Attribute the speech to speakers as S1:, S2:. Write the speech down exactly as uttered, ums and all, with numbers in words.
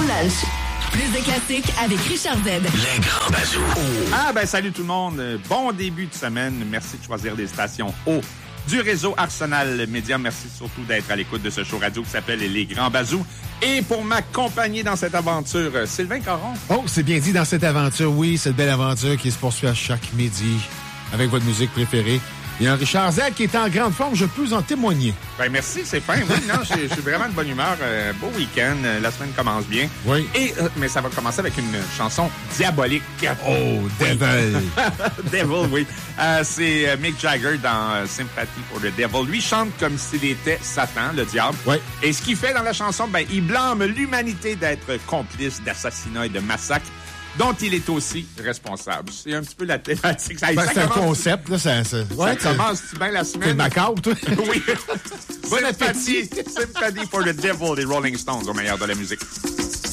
S1: lunch. Plus de classiques avec Richard Z.
S2: Les grands bazous.
S3: Ah ben salut tout le monde. Bon début de semaine. Merci de choisir des stations haut du réseau Arsenal Média. Merci surtout d'être à l'écoute de ce show radio qui s'appelle Les Grands Bazous. Et pour m'accompagner dans cette aventure, Sylvain Caron.
S4: Oh, c'est bien dit dans cette aventure, oui, cette belle aventure qui se poursuit à chaque midi avec votre musique préférée. Il y a un Richard Z qui est en grande forme, je peux en témoigner.
S3: Ben merci, c'est fin. Oui, non, je suis vraiment de bonne humeur. Euh, beau week-end, euh, la semaine commence bien.
S4: Oui.
S3: Et euh, mais ça va commencer avec une chanson diabolique.
S4: Oh, Devil.
S3: Devil, oui. Euh, c'est euh, Mick Jagger dans euh, Sympathy for the Devil. Lui chante comme s'il était Satan, le diable.
S4: Oui.
S3: Et ce qu'il fait dans la chanson, ben il blâme l'humanité d'être complice d'assassinats et de massacres dont il est aussi responsable. C'est un petit peu la thématique. Ça,
S4: Ben,
S3: ça
S4: c'est un
S3: commence...
S4: concept, là. Ça, ça...
S3: Ouais, ça commence-tu bien la semaine?
S4: C'est macabre, toi?
S3: Oui.
S4: Bon appétit.
S3: Sympathy for the Devil des Rolling Stones au meilleur de la musique.